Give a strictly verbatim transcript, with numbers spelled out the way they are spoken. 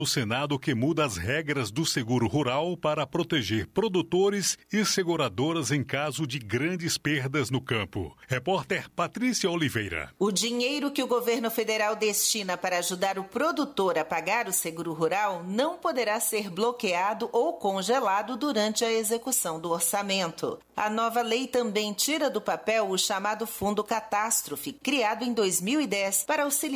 O Senado que muda as regras do seguro rural para proteger produtores e seguradoras em caso de grandes perdas no campo. Repórter Patrícia Oliveira. O dinheiro que o governo federal destina para ajudar o produtor a pagar o seguro rural não poderá ser bloqueado ou congelado durante a execução do orçamento. A nova lei também tira do papel o chamado Fundo Catástrofe, criado em dois mil e dez para auxiliar